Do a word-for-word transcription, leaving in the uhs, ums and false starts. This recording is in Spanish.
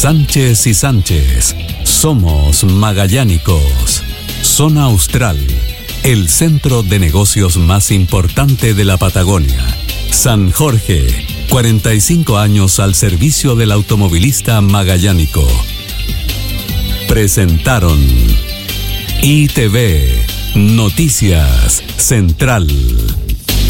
Sánchez y Sánchez, somos magallánicos. Zona Austral, el centro de negocios más importante de la Patagonia. San Jorge, cuarenta y cinco años al servicio del automovilista magallánico. Presentaron I T V, Noticias Central.